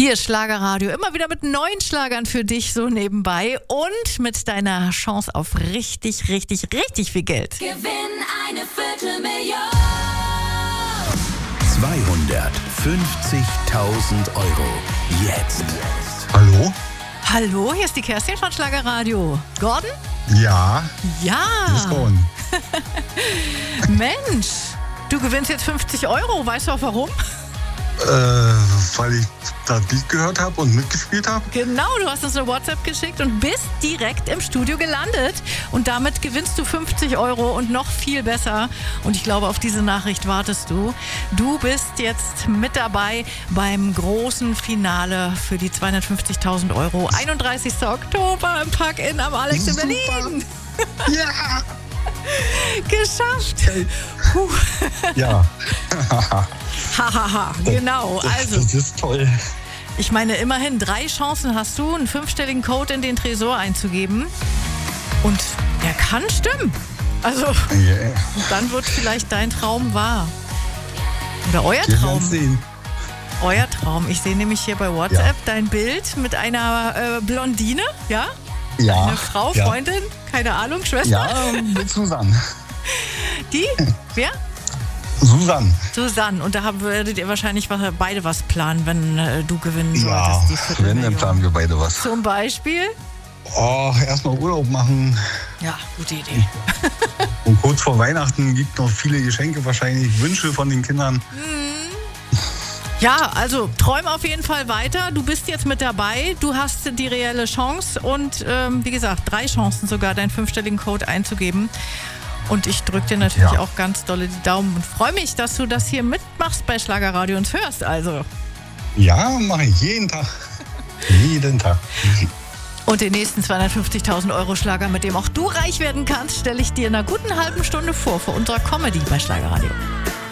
Hier ist Schlagerradio, immer wieder mit neuen Schlagern für dich so nebenbei und mit deiner Chance auf richtig, richtig, richtig viel Geld. Gewinn eine Viertelmillion. 250.000 Euro. Jetzt. Hallo? Hallo, hier ist die Kerstin von Schlagerradio. Gordon? Ja. Ja. Hier ist Gordon. Mensch, du gewinnst jetzt 50 Euro. Weißt du auch warum? Weil ich das Lied gehört habe und mitgespielt habe. Genau, du hast uns eine WhatsApp geschickt und bist direkt im Studio gelandet. Und damit gewinnst du 50 Euro und noch viel besser. Und ich glaube, auf diese Nachricht wartest du. Du bist jetzt mit dabei beim großen Finale für die 250.000 Euro. 31. Oktober im Park-In am Alex in Berlin. Ja. Geschafft. Puh. Ja. Hahaha, genau. Also, Das ist toll. ich meine, immerhin 3 Chancen hast du, einen 5-stelligen Code in den Tresor einzugeben. Und der kann stimmen. Also, Yeah. dann wird vielleicht dein Traum wahr. Oder euer Wir Traum. werden sehen. Euer Traum. Ich sehe nämlich hier bei WhatsApp dein Bild mit einer Blondine, ja? Ja. Eine Frau, ja. Freundin, keine Ahnung, Schwester. Ja, mit Susanne. Die? Wer? Susanne. Susanne. Und da werdet ihr wahrscheinlich beide was planen, wenn du gewinnen Ja, solltest. Die wenn, dann Viertelmillion. planen wir beide was. Zum Beispiel? Oh, erstmal Urlaub machen. Ja, gute Idee. Und kurz vor Weihnachten gibt noch viele Geschenke, wahrscheinlich Wünsche von den Kindern. Ja, also träum auf jeden Fall weiter. Du bist jetzt mit dabei. Du hast die reelle Chance und wie gesagt, 3 Chancen sogar, deinen 5-stelligen Code einzugeben. Und ich drücke dir natürlich Ja. auch ganz dolle die Daumen und freue mich, dass du das hier mitmachst bei Schlagerradio und hörst. Also. Ja, mache ich jeden Tag. Jeden Tag. Und den nächsten 250.000 Euro Schlager, mit dem auch du reich werden kannst, stelle ich dir in einer guten halben Stunde vor unserer Comedy bei Schlagerradio.